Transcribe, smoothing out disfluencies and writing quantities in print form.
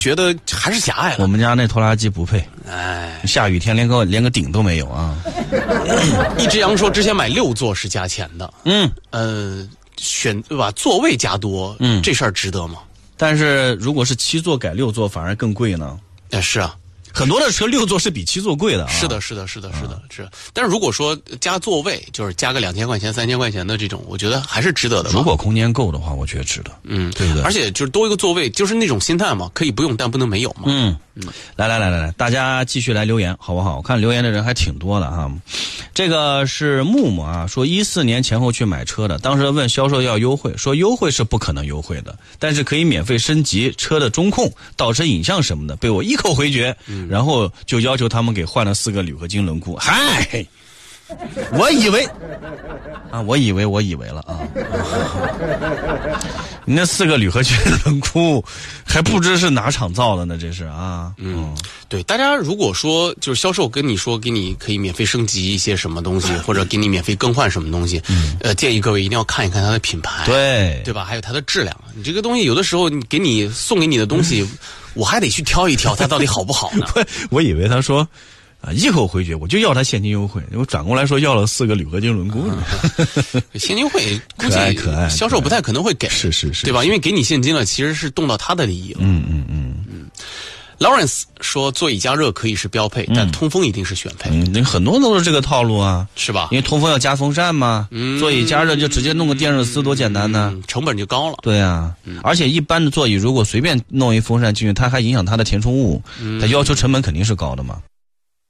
觉得还是狭隘了。 我们家那拖拉机不配，下雨天连个顶都没有啊。 一只羊说之前买6座是加钱的，对吧？座位加多，这事儿值得吗？ 但是如果是7座改6座，反而更贵呢。 是啊。 很多的车6座是比7座贵的啊。 是的。但是如果说加座位，就是加个2000块钱、3000块钱的这种，我觉得还是值得的。 如果空间够的话，我觉得值得。对不对？ 而且就是多一个座位，就是那种心态嘛，可以不用，但不能没有嘛。 来，大家继续来留言好不好？我看留言的人还挺多的哈。这个是木木啊，说14年前后去买车的，当时问销售要优惠，说优惠是不可能优惠的，但是可以免费升级车的中控、倒车影像什么的，被我一口回绝。然后就要求他们给换了4个铝合金轮毂。嗨，我以为了啊！你那4个铝合金轮毂还不知是哪厂造的呢？这是啊。 对，大家如果说就是销售跟你说给你可以免费升级一些什么东西，或者给你免费更换什么东西，建议各位一定要看一看它的品牌，对吧？还有它的质量。你这个东西有的时候送给你的东西，我还得去挑一挑它到底好不好呢？ 我以为他说一口回绝，我就要他现金优惠，我转过来说要了4个铝合金轮毂。 现金优惠估计销售不太可能会给， 是， 对吧？因为给你现金了，其实是动到他的利益了。Lawrence 说座椅加热可以是标配，但通风一定是选配。 很多都是这个套路啊， 是吧？ 因为通风要加风扇嘛，座椅加热就直接弄个电热丝，多简单呢， 成本就高了。 对啊，而且一般的座椅如果随便弄一风扇进去，它还影响它的填充物，它要求成本肯定是高的嘛。